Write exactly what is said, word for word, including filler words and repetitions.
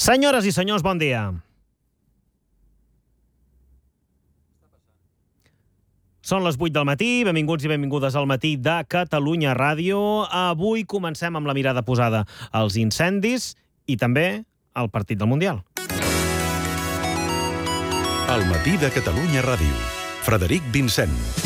Senyores i senyors, bon dia. Són les vuit del matí, benvinguts i benvingudes al matí de Catalunya Ràdio. Avui comencem amb la mirada posada als incendis i també al partit del Mundial. El matí de Catalunya Ràdio. Frederic Vincent.